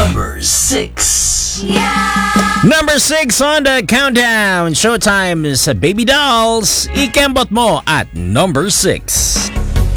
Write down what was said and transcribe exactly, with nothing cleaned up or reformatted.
Number six. Number six on the countdown. Showtime sa Baby Dolls. Ikembot mo at number six.